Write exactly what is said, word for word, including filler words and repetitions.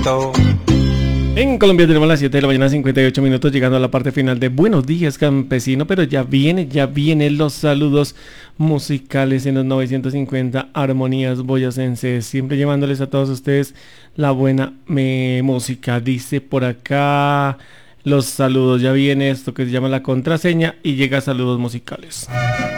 viento. En Colombia tenemos las siete de la mañana, cincuenta y ocho minutos, llegando a la parte final de Buenos Días Campesino, pero ya viene, ya vienen los saludos musicales en los novecientos cincuenta Armonías Boyacenses, siempre llevándoles a todos ustedes la buena me, música. Dice por acá los saludos, ya viene esto que se llama la contraseña y llega a saludos musicales.